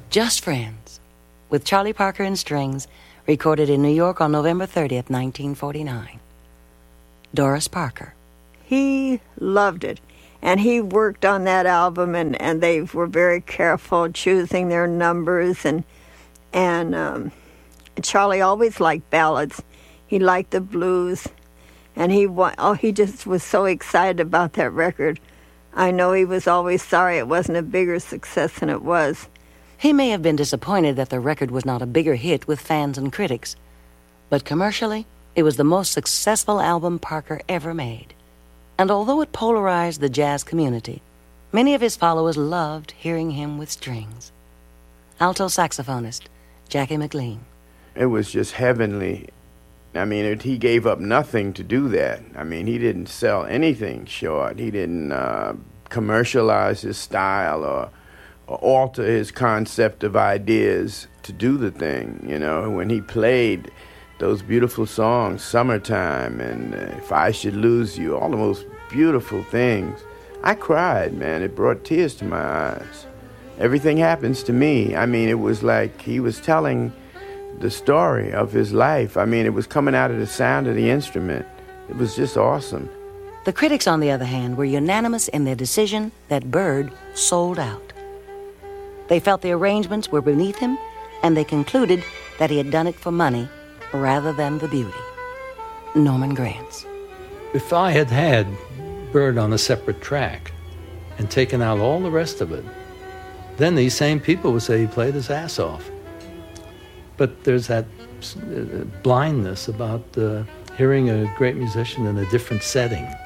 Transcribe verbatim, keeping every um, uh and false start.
Just Friends, with Charlie Parker and strings, recorded in New York on November thirtieth, nineteen forty-nine. Doris Parker. He loved it, and he worked on that album, and, and they were very careful choosing their numbers, and and um, Charlie always liked ballads. He liked the blues, and he wa- oh he just was so excited about that record. I know he was always sorry it wasn't a bigger success than it was. He may have been disappointed that the record was not a bigger hit with fans and critics, but commercially, it was the most successful album Parker ever made. And although it polarized the jazz community, many of his followers loved hearing him with strings. Alto saxophonist Jackie McLean. It was just heavenly. I mean, it, he gave up nothing to do that. I mean, he didn't sell anything short. He didn't uh, commercialize his style or, or alter his concept of ideas to do the thing. You know, when he played those beautiful songs, Summertime and uh, If I Should Lose You, all the most beautiful things, I cried, man. It brought tears to my eyes. Everything Happens to Me. I mean, it was like he was telling the story of his life. I mean, it was coming out of the sound of the instrument. It was just awesome. The critics, on the other hand, were unanimous in their decision that Bird sold out. They felt the arrangements were beneath him, and they concluded that he had done it for money rather than the beauty. Norman Granz. If I had had Bird on a separate track and taken out all the rest of it, then these same people would say he played his ass off. But there's that blindness about uh, hearing a great musician in a different setting.